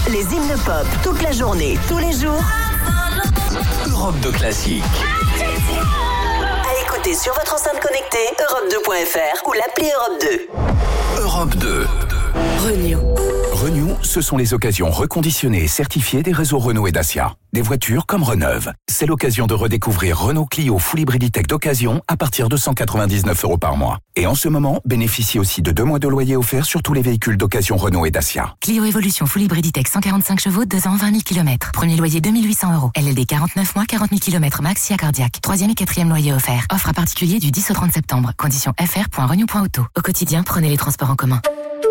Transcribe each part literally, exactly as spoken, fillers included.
Les hymnes pop, toute la journée, tous les jours. Europe deux Classique. À écouter sur votre enceinte connectée, europe deux point f r ou l'appli Europe deux. Europe deux. Renew. Renew, ce sont les occasions reconditionnées et certifiées des réseaux Renault et Dacia. Des voitures comme Reneuve. C'est l'occasion de redécouvrir Renault Clio Full Hybriditech d'occasion à partir de cent quatre-vingt-dix-neuf euros par mois. Et en ce moment, bénéficiez aussi de deux mois de loyer offert sur tous les véhicules d'occasion Renault et Dacia. Clio Evolution Full Hybriditech cent quarante-cinq chevaux, deux ans, vingt mille kilomètres. Premier loyer deux mille huit cents euros. L L D quarante-neuf mois, quarante mille kilomètres max, S I A cardiaque. Troisième et quatrième loyer offert. Offre à particulier du dix au trente septembre. Conditions f r point renew point auto. Au quotidien, prenez les transports en commun.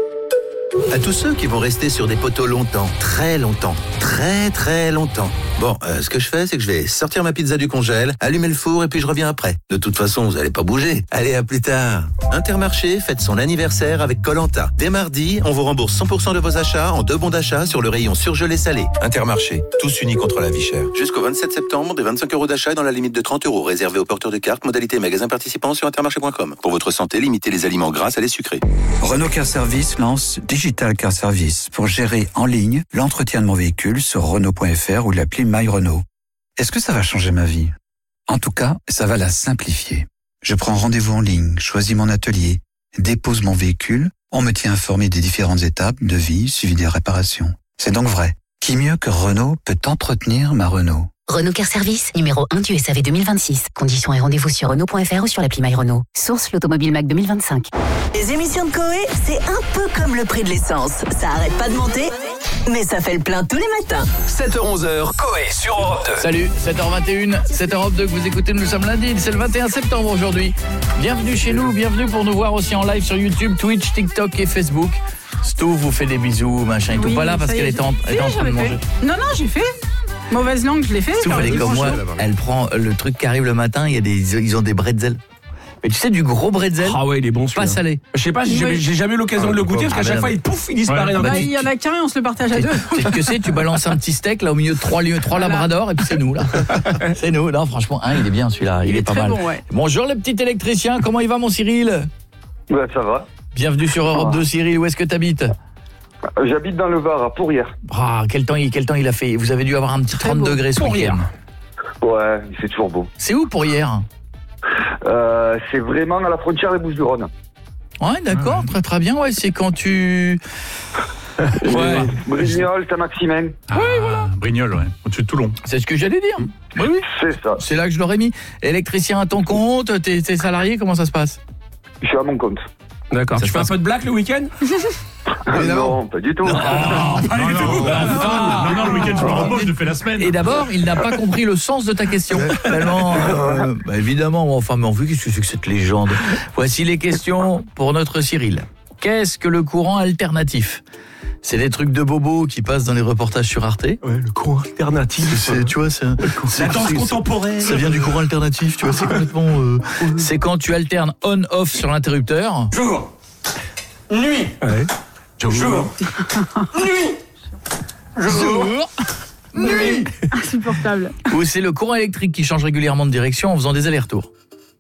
À tous ceux qui vont rester sur des poteaux longtemps, très longtemps, très très longtemps. Bon, euh, ce que je fais, c'est que je vais sortir ma pizza du congèle, allumer le four et puis je reviens après. De toute façon, vous allez pas bouger. Allez, à plus tard. Intermarché fête son anniversaire avec Koh-Lanta. Dès mardi, on vous rembourse cent pour cent de vos achats en deux bons d'achat sur le rayon surgelé salé. Intermarché, tous unis contre la vie chère. Jusqu'au vingt-sept septembre, des vingt-cinq euros d'achat dans la limite de trente euros, réservé aux porteurs de cartes, modalité magasin participant sur intermarché point com. Pour votre santé, limitez les aliments gras à les sucrés. Renault Car Service lance Digital Car Service pour gérer en ligne l'entretien de mon véhicule sur renault point f r ou l'appli My Renault. Est-ce que ça va changer ma vie ? En tout cas, ça va la simplifier. Je prends rendez-vous en ligne, choisis mon atelier, dépose mon véhicule, on me tient informé des différentes étapes de vie suivi des réparations. C'est donc vrai. Qui mieux que Renault peut entretenir ma Renault ? Renault Car Service, numéro un du S A V deux mille vingt-six. Conditions et rendez-vous sur renault point f r ou sur l'appli My Renault. Source l'Automobile Mac deux mille vingt-cinq. Les émissions de Coé, c'est un peu comme le prix de l'essence. Ça arrête pas de monter, mais ça fait le plein tous les matins. sept heures onze, Coé sur Europe deux. Salut, sept heures vingt et une, c'est Europe deux que vous écoutez, nous sommes lundi, c'est le vingt et un septembre aujourd'hui. Bienvenue chez nous, bienvenue pour nous voir aussi en live sur YouTube, Twitch, TikTok et Facebook. Sto vous fait des bisous, machin et Oui, tout. Pas là parce qu'elle est en, elle est en train de manger. Non, non, j'ai fait. Mauvaise langue, je l'ai fait. Sto, elle est comme moi, elle prend le truc qui arrive le matin, il y a des, ils ont des bretzels. Mais tu sais, du gros bretzel. Ah ouais, il est bon celui-là. Pas salé. Je sais pas, j'ai jamais, j'ai jamais eu l'occasion de le goûter parce qu'à Ah, chaque bah, fois, il pouf, il disparaît. ouais, dans bah, la Bah, il y en a qu'un et on se le partage à deux. Tu sais ce que c'est, tu balances un petit steak là au milieu de trois, lieux, trois Voilà. labradors et puis c'est nous là. C'est nous. Non, franchement, hein, il est bien celui-là, il, Il est, est pas très mal. bon, ouais. Bonjour le petit électricien, comment il va mon Cyril ? Ouais, ça va. Bienvenue sur Europe deux Cyril, où est-ce que t'habites ? J'habite dans le Var, à Pourrières. Ah, quel temps, il, quel temps il a fait ? Vous avez dû avoir un petit trente degrés ce week-end. Ouais, il fait toujours beau. C'est où Pourrières ? Euh, c'est vraiment à la frontière des Bouches-du-Rhône. Ouais, d'accord, très très bien. Ouais, c'est quand tu... Ouais. Brignoles, Saint-Maximin. Ah, oui, voilà. Brignoles, ouais. Au-dessus de Toulon. C'est ce que j'allais dire. Oui, oui. C'est ça. C'est là que je l'aurais mis. Électricien à ton compte, t'es, t'es salarié, comment ça se passe ? Je suis à mon compte. D'accord. Ça Tu se fais un passe- peu de blague le week-end ? Non, pas du tout. Non, pas du tout. Non, non, le week-end, je me repose, je fais la semaine. Et d'abord, il n'a pas compris le sens de ta question. Tellement, euh, bah évidemment, enfin, mais en vue, qu'est-ce que c'est que cette légende ? Voici les questions pour notre Cyril. Qu'est-ce que le courant alternatif ? C'est des trucs de bobo qui passent dans les reportages sur Arte. Ouais, le courant alternatif. C'est, tu vois, c'est, c'est La danse c'est- contemporaine. Ça vient du courant alternatif, tu vois, c'est complètement... euh, c'est quand tu alternes on-off sur l'interrupteur. Jour. Nuit. Ouais. Jour. Nuit. Jour. Nuit. Insupportable. Ou c'est le courant électrique qui change régulièrement de direction en faisant des allers-retours.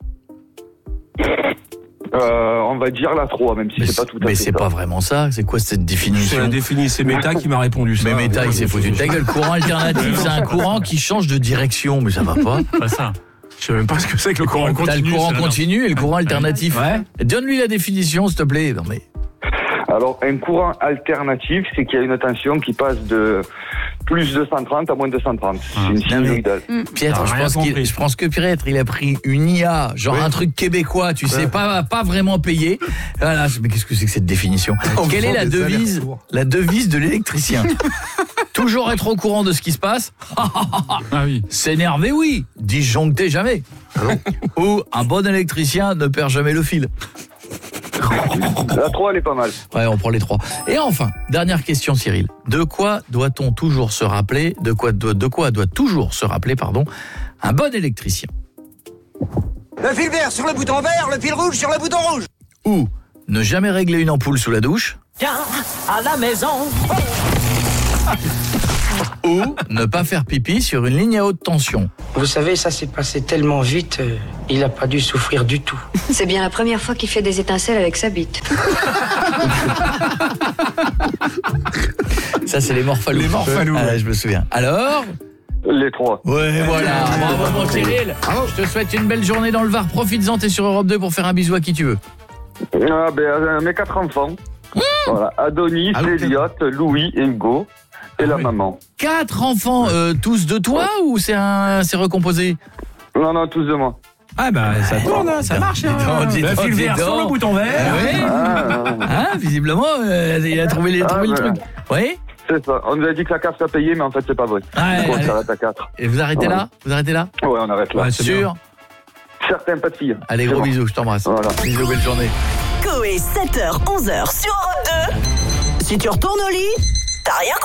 Euh, on va dire la trois, même si Mais c'est pas tout à mais fait c'est ça. pas vraiment ça. C'est quoi cette C'est la définition ? définition, c'est Meta qui m'a répondu ça. Mais Meta, il s'est foutu de ta gueule. Courant alternatif, c'est un courant qui change de direction. Mais ça va pas. Pas ça. Je sais même pas ce que c'est que le courant continu. T'as le courant ça, non. continu et le courant alternatif. Ouais. Donne-lui la définition, s'il te plaît. Non mais... Alors, un courant alternatif, c'est qu'il y a une tension qui passe de plus de cent trente à moins de cent trente. C'est une Non, mais- sinusoïdale. Piètre, T'as je rien pense, qu'il, compris. je pense que Piètre, il a pris une I A, genre Oui. un truc québécois, tu sais, pas, pas vraiment payé. Voilà, mais qu'est-ce que c'est que cette définition ? Quelle est la devise, la devise de l'électricien ? Toujours être au courant de ce qui se passe. Ah oui. S'énerver, oui. Disjoncter, jamais. Ou un bon électricien ne perd jamais le fil. La trois, elle est pas mal. Ouais, on prend les trois. Et enfin, dernière question, Cyril. De quoi doit-on toujours se rappeler, de quoi doit, de quoi doit toujours se rappeler, pardon, un bon électricien ? Le fil vert sur le bouton vert, le fil rouge sur le bouton rouge. Ou ne jamais régler une ampoule sous la douche. Tiens, à la maison. Ou ne pas faire pipi sur une ligne à haute tension. Vous savez, ça s'est passé tellement vite, euh, il n'a pas dû souffrir du tout. C'est bien la première fois qu'il fait des étincelles avec sa bite. Ça, c'est les morphalous. Les morphalous. Ah, je me souviens. Alors Les trois. Ouais, voilà. Bravo, mon Cyril. Je te souhaite une belle journée dans le Var. Profites-en, t'es sur Europe deux pour faire un bisou à qui tu veux. Ah, ben, euh, mes quatre enfants. Voilà. Adonis, Ah, oui, Elliot, Louis et Hugo. Et la oui. maman. Quatre enfants, euh, tous de toi ou c'est un, c'est recomposé? Non, non, tous de moi. Ah bah ça tourne, hein, ça marche. Hein. donc, dis Le donc, fil dis vert sur donc. le bouton vert. Oui. Ah, Hein, visiblement, euh, il a trouvé, les, Ah, trouvé le voilà. truc. Oui. c'est ça. On nous a dit que la carte à payer, mais en fait, c'est pas vrai. Ouais, Du coup, on allez. s'arrête à quatre. Et vous arrêtez Ouais. là? Vous arrêtez là? Ouais, on arrête là. Ouais, c'est Sûr? Certains, pas de filles. Allez, C'est gros bon. bisous, je t'embrasse. Voilà. Bisous, belle journée. Coé, sept heures, onze heures sur Europe deux. Si tu retournes au lit, t'as rien compris.